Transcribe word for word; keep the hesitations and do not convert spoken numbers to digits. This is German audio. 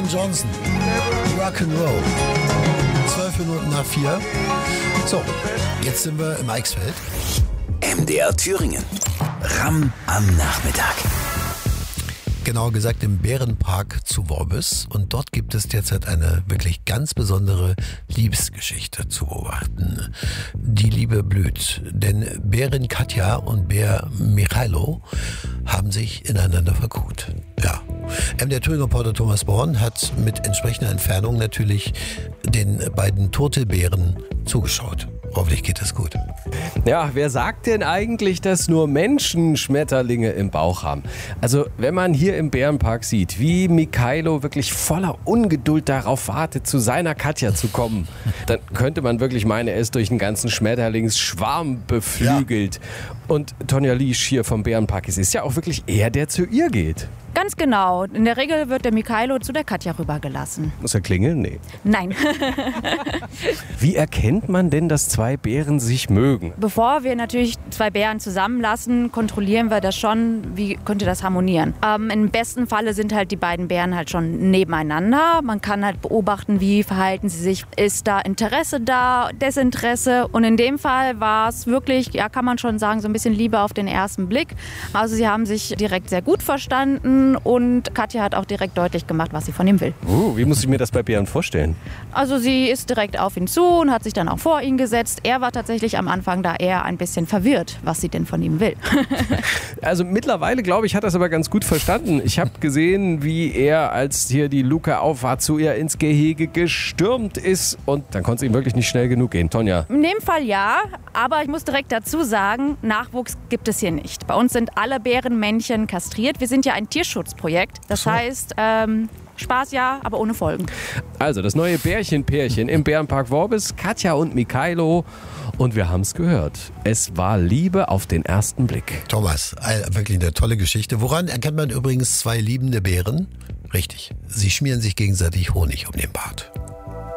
Brian Johnson, Rock'n'Roll. Zwölf Minuten nach vier. So, jetzt sind wir im Eichsfeld. M D R Thüringen. Ram am Nachmittag. Genauer gesagt im Bärenpark zu Worbis. Und dort gibt es derzeit eine wirklich ganz besondere Liebesgeschichte zu beobachten. Die Liebe blüht, denn Bärin Katja und Bär Michailo haben sich ineinander verguckt. Ja. M D R Thüringen-Reporter Thomas Born hat mit entsprechender Entfernung natürlich den beiden Turtelbären zugeschaut. Hoffentlich geht es gut. Ja, wer sagt denn eigentlich, dass nur Menschen Schmetterlinge im Bauch haben? Also, wenn man hier im Bärenpark sieht, wie Michailo wirklich voller Ungeduld darauf wartet, zu seiner Katja zu kommen, dann könnte man wirklich meinen, er ist durch einen ganzen Schmetterlingsschwarm beflügelt. Ja. Und Tonja Liesch hier vom Bärenpark, es ist ja auch wirklich er, der zu ihr geht. Ganz genau. In der Regel wird der Michailo zu der Katja rübergelassen. Muss er klingeln? Nee. Nein. Wie erkennt man denn, dass zwei Bären sich mögen? Bevor wir natürlich zwei Bären zusammenlassen, kontrollieren wir das schon, wie könnte das harmonieren. Ähm, im besten Falle sind halt die beiden Bären halt schon nebeneinander. Man kann halt beobachten, wie verhalten sie sich. Ist da Interesse da, Desinteresse? Und in dem Fall war es wirklich, ja, kann man schon sagen, so ein bisschen Liebe auf den ersten Blick. Also sie haben sich direkt sehr gut verstanden. Und Katja hat auch direkt deutlich gemacht, was sie von ihm will. Uh, wie muss ich mir das bei Bären vorstellen? Also sie ist direkt auf ihn zu und hat sich dann auch vor ihn gesetzt. Er war tatsächlich am Anfang da eher ein bisschen verwirrt, was sie denn von ihm will. Also mittlerweile, glaube ich, hat er es aber ganz gut verstanden. Ich habe gesehen, wie er, als hier die Luke auf war, zu ihr ins Gehege gestürmt ist. Und dann konnte es ihm wirklich nicht schnell genug gehen. Tonja? In dem Fall ja, aber ich muss direkt dazu sagen, Nachwuchs gibt es hier nicht. Bei uns sind alle Bärenmännchen kastriert. Wir sind ja ein Tierschutzprojekt. Das so. heißt, ähm, Spaß ja, aber ohne Folgen. Also das neue Bärchen-Pärchen im Bärenpark Worbis, Katja und Michailo. Und wir haben es gehört. Es war Liebe auf den ersten Blick. Thomas, wirklich eine tolle Geschichte. Woran erkennt man übrigens zwei liebende Bären? Richtig, sie schmieren sich gegenseitig Honig um den Bart.